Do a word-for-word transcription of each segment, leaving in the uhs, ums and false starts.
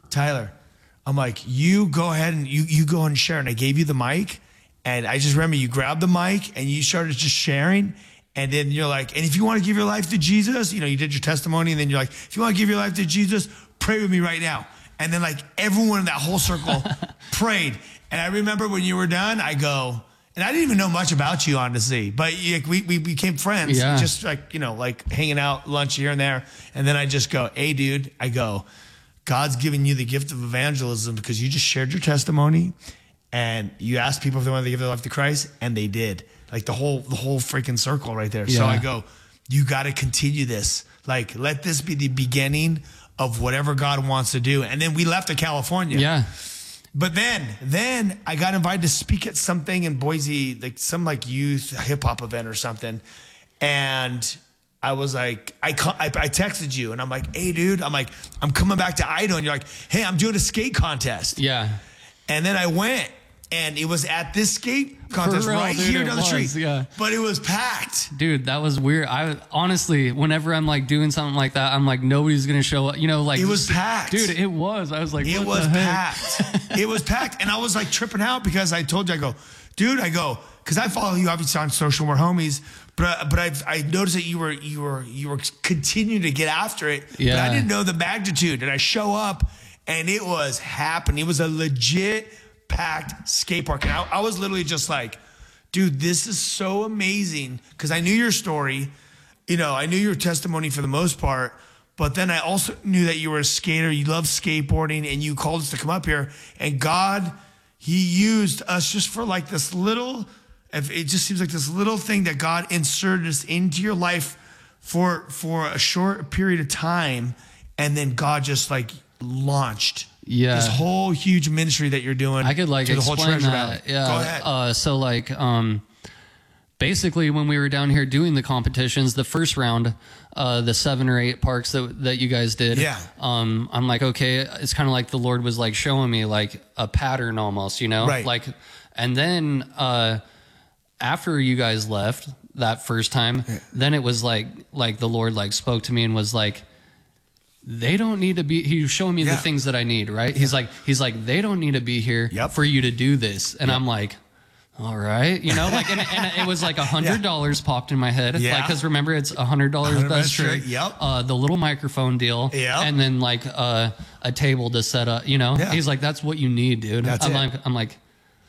Tyler, I'm like, you go ahead and you, you go and share. And I gave you the mic. And I just remember you grabbed the mic and you started just sharing. And then you're like, and if you want to give your life to Jesus, you know, you did your testimony. And then you're like, if you want to give your life to Jesus, pray with me right now. And then like everyone in that whole circle prayed. And I remember when you were done, I go, and I didn't even know much about you, honestly, but like, we, we became friends, yeah. just like, you know, like hanging out, lunch here and there. And then I just go, hey, dude, I go, God's giving you the gift of evangelism because you just shared your testimony and you asked people if they wanted to give their life to Christ, and they did. Like the whole, the whole freaking circle right there. Yeah. So I go, you got to continue this. Like, let this be the beginning of whatever God wants to do. And then we left to California. Yeah. But then, then I got invited to speak at something in Boise, like some like youth hip hop event or something. And I was like, I, I, I texted you and I'm like, hey dude, I'm like, I'm coming back to Idaho. And you're like, hey, I'm doing a skate contest. Yeah. And then I went and it was at this skate contest real, right dude, here it down the was, street. yeah. But it was packed. Dude, that was weird. I honestly, whenever I'm like doing something like that, I'm like, nobody's going to show up. You know, like. It was packed. Dude, it was. I was like, it what was the heck? packed. It was packed. And I was like tripping out because I told you, I go, dude, I go, because I follow you obviously on social, we're homies. But but I I noticed that you were you were you were continuing to get after it. Yeah. But I didn't know the magnitude. And I show up and it was happening. It was a legit packed skate park. And I, I was literally just like, dude, this is so amazing. Because I knew your story. You know, I knew your testimony for the most part. But then I also knew that you were a skater. You love skateboarding. And you called us to come up here. And God, he used us just for like this little, if it just seems like this little thing that God inserted us into your life for, for a short period of time. And then God just like launched Yeah. this whole huge ministry that you're doing. I could like to the whole explain Treasure that. Valley. Yeah. Go ahead. Uh, so like, um, basically when we were down here doing the competitions, the first round, uh, the seven or eight parks that, that you guys did. Yeah. Um, I'm like, okay, it's kind of like the Lord was like showing me like a pattern almost, you know, Right. like, and then, uh, after you guys left that first time, Yeah. then it was like, like the Lord like spoke to me and was like, they don't need to be, he was showing me Yeah. the things that I need, right? He's like, he's like, they don't need to be here Yep. for you to do this. And I'm like, all right, you know, like, and, and it was like a hundred dollars popped in my head. Yeah. Like, cause remember it's a hundred dollars best trick. Yep. Uh, the little microphone deal. Yep. And then like, uh, a table to set up, you know, Yeah. he's like, that's what you need, dude. That's I'm it. like, I'm like,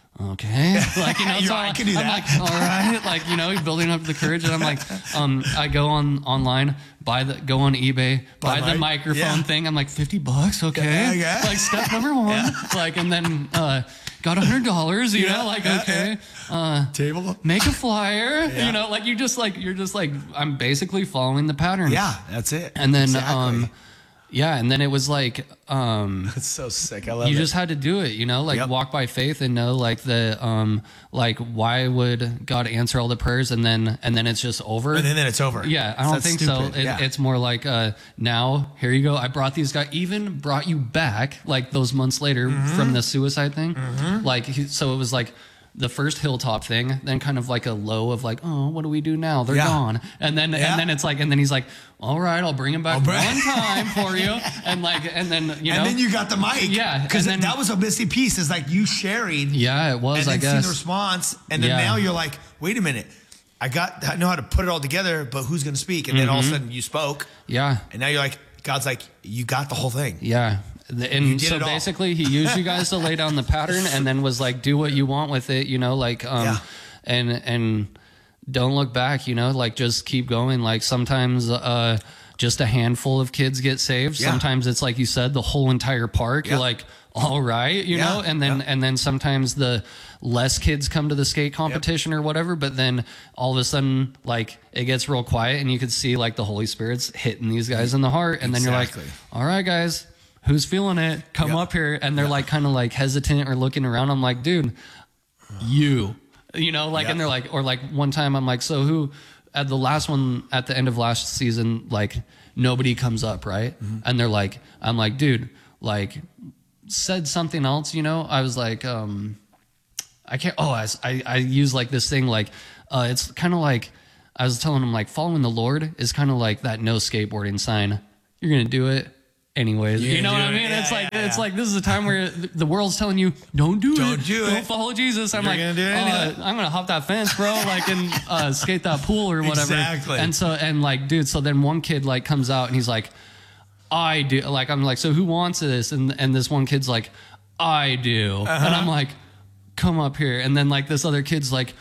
okay. Like, you know, You're so like, I can do I'm that. like, all right. Like, you know, building up the courage. And I'm like, um, I go on online, buy the, go on eBay, buy, Buy the my- microphone yeah. thing. I'm like, fifty bucks. Okay. Yeah, yeah. Like step number one. Yeah. Like, and then, uh, got a hundred dollars, you Yeah, know, like, yeah, okay, uh, Table. make a flyer, Yeah. you know, like you just like, you're just like, I'm basically following the pattern. Yeah, that's it. And then, Exactly. um, yeah. And then it was like, um, It's so sick. I love you it. just had to do it, you know, like Yep. walk by faith and know like the, um, like why would God answer all the prayers and then, and then it's just over. and then, then it's over. Yeah, I don't That's think stupid. so. It, Yeah. It's more like, uh, now here you go. I brought these guys, even brought you back like those months later Mm-hmm. from the suicide thing. Like, he- so it was like the first hilltop thing, then kind of like a low of like, oh, what do we do now? They're Yeah. gone. And then, Yeah. and then it's like, and then he's like, all right, I'll bring him back I'll bring- one time for you. And like, and then, you know, and then you got the mic. Yeah, Because and then- that was a missing piece. Is like you sharing. yeah, it was, and I then see guess. the response. And then Yeah. now you're like, wait a minute. I got, I know how to put it all together, but who's going to speak? And then all of a sudden you spoke. yeah. And now you're like, God's like, you got the whole thing. Yeah. The- And did so it all. basically he used you guys to lay down the pattern and then was like, do what you want with it, you know, like, um, Yeah. and, and don't look back, you know, like just keep going. Like sometimes, uh, just a handful of kids get saved. Yeah. Sometimes it's like you said, the whole entire park, Yeah. you're like, all right, you Yeah. know, and then, Yeah. and then sometimes the less kids come to the skate competition or whatever, but then all of a sudden, like it gets real quiet and you could see like the Holy Spirit's hitting these guys in the heart. And then you're like, Exactly. all right, guys, who's feeling it? Come Yep. up here. And they're like kind of like hesitant or looking around. I'm like, dude, you, you know, like, Yep. and they're like, or like one time I'm like, so who at the last one at the end of last season, like nobody comes up. Right. Mm-hmm. And they're like, I'm like, dude, like said something else, you know, I was like, um, I can't, oh, I, I, I use like this thing, like, uh, it's kind of like, I was telling them like following the Lord is kind of like that no skateboarding sign. You're going to do it. anyways. Yeah, You know what I dude. mean? Yeah, it's like yeah, it's yeah. like this is a time where the world's telling you don't do Don't it, do don't it. follow Jesus. I'm You're like, gonna do it uh, anyway. I'm gonna hop that fence, bro, like and uh, skate that pool or whatever. Exactly. And so and like, dude, so then one kid like comes out and he's like, I do. Like I'm like, so who wants this? And and this one kid's like, I do. Uh-huh. And I'm like, come up here. And then like this other kid's like,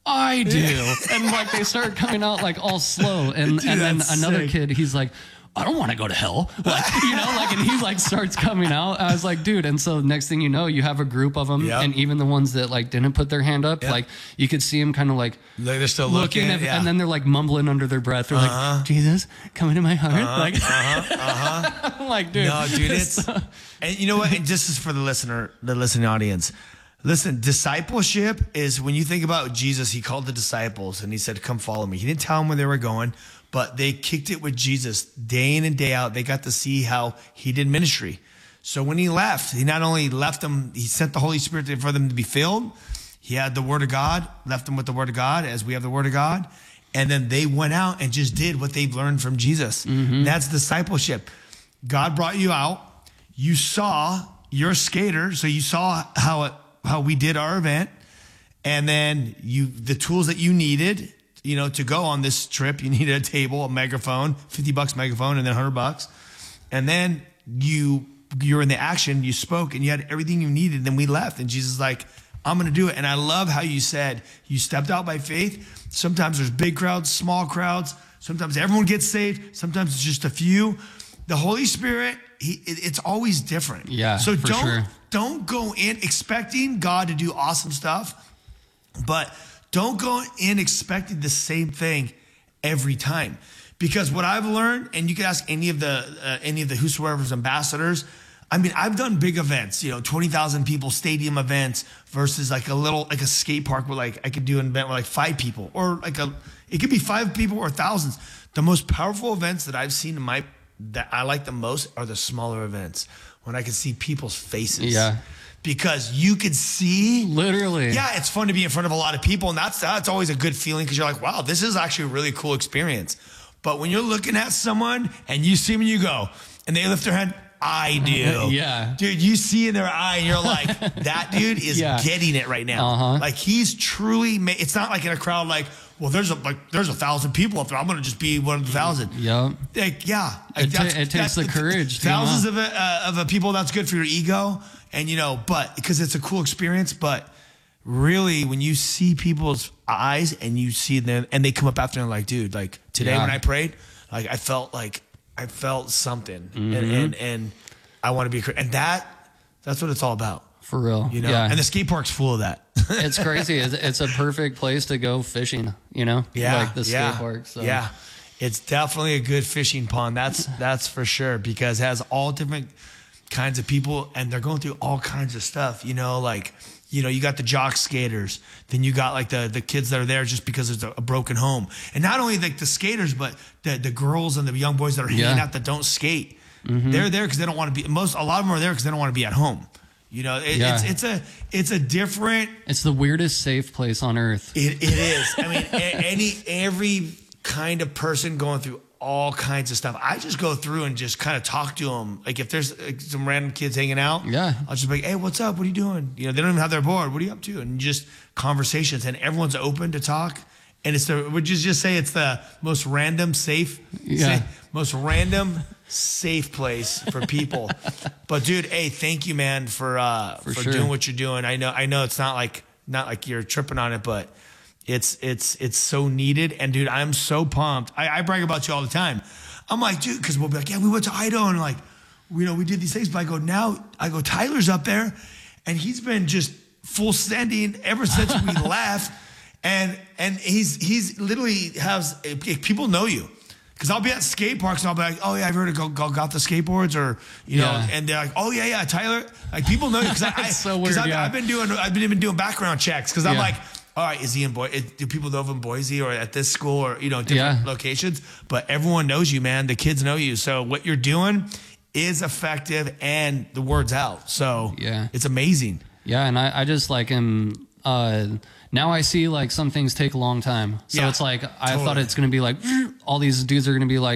I do. And like they start coming out like all slow. And Dude, and then that's another sick. kid, he's like, I don't want to go to hell. Like, you know, like, and he like starts coming out. I was like, dude. And so next thing you know, you have a group of them. Yep. And even the ones that like didn't put their hand up, Yep. like you could see them kind of like Like they're still looking, looking, at, yeah. and then they're like mumbling under their breath. They're Uh-huh. like, Jesus, come into my heart. Uh-huh, Like, uh-huh, uh-huh. I'm like, dude. No, dude, it's and you know what? And this is for the listener, the listening audience. Listen, discipleship is when you think about Jesus, he called the disciples and he said, come follow me. He didn't tell them where they were going, but they kicked it with Jesus day in and day out. They got to see how he did ministry. So when he left, he not only left them, he sent the Holy Spirit for them to be filled. He had the word of God, left them with the word of God as we have the word of God. And then they went out and just did what they've learned from Jesus. Mm-hmm. That's discipleship. God brought you out. You saw, you're a skater, so you saw how it, how we did our event, and then you the tools that you needed, you know, to go on this trip. You needed a table, a megaphone, fifty bucks megaphone, and then one hundred bucks, and then you you're in the action. You spoke, and you had everything you needed. Then we left, and Jesus is like, I'm going to do it. And I love how you said you stepped out by faith. Sometimes there's big crowds, small crowds. Sometimes everyone gets saved. Sometimes it's just a few. The Holy Spirit, he, it, it's always different. Yeah, So for don't sure. don't go in expecting God to do awesome stuff, but don't go in expecting the same thing every time. Because what I've learned, and you can ask any of the uh, any of the Whosoever's ambassadors. I mean, I've done big events, you know, twenty thousand people stadium events versus like a little, like a skate park where like I could do an event with like five people or like a, it could be five people or thousands. The most powerful events that I've seen in my, that I like the most are the smaller events when I can see people's faces. Yeah. Because you could see. Literally. Yeah, it's fun to be in front of a lot of people. And that's, that's always a good feeling because you're like, wow, this is actually a really cool experience. But when you're looking at someone and you see them and you go, and they lift their hand, I do. Yeah. Dude, you see in their eye and you're like, that dude is Yeah. getting it right now. Uh-huh. Like he's truly, ma- it's not like in a crowd like, well, there's a like there's a thousand people up there. I'm going to just be one of the thousand. Yep. Like, yeah. Like, It ta- it takes the courage to, Thousands huh? of, it, uh, of a people, that's good for your ego. And, you know, but because it's a cool experience. But really, when you see people's eyes and you see them and they come up after and like, dude, like today Yeah. when I prayed, like I felt like I felt something. Mm-hmm. And, and, and I want to be, and that, that's what it's all about. For real. You know, Yeah. and the skate park's full of that. It's crazy. It's, it's a perfect place to go fishing, you know? Yeah, Like the skate yeah, park. So. Yeah, it's definitely a good fishing pond. That's that's for sure because it has all different kinds of people and they're going through all kinds of stuff. You know, like you know, you got the jock skaters, then you got like the the kids that are there just because there's a, a broken home, and not only like the skaters, but the the girls and the young boys that are hanging Yeah. out that don't skate. They're there because they don't want to be. Most a lot of them are there because they don't want to be at home. You know, it, Yeah. it's it's a it's a different. It's the weirdest safe place on earth. It, it is. I mean, a- any every kind of person going through all kinds of stuff. I just go through and just kind of talk to them. Like if there's like, some random kids hanging out, Yeah. I'll just be like, "Hey, what's up? What are you doing?" You know, they don't even have their board. What are you up to? And just conversations, and everyone's open to talk. And it's the would you just say it's the most random, safe, Yeah. sa- most random, safe place for people. But dude, hey, thank you, man, for uh, for, For sure. doing what you're doing. I know, I know, it's not like not like you're tripping on it, but it's it's it's so needed. And dude, I'm so pumped. I, I brag about you all the time. I'm like, dude, because we'll be like, yeah, we went to Idaho and like, you know, we did these things. But I go now, I go, Tyler's up there, and he's been just full sending ever since we left. And and he's he's literally has people know you because I'll be at skate parks and I'll be like, oh yeah, I've heard of go, go got the skateboards or you know, Yeah. and they're like, oh yeah yeah Tyler, like people know you because I That's so because weird, I've, yeah. I've been doing I've been even doing background checks because I'm Yeah. like, all right, is he in Boise? Do people know him in Boise or at this school or you know different Yeah. locations? But everyone knows you, man. The kids know you, so what you're doing is effective and the word's out. So Yeah. it's amazing. Yeah, and I, I just like am uh now I see like some things take a long time. So Yeah, it's like I thought totally. it's gonna be like all these dudes are gonna be like,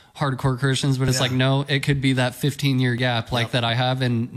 hardcore Christians, but it's Yeah. like, no, it could be that fifteen year gap like Yep. that I have. And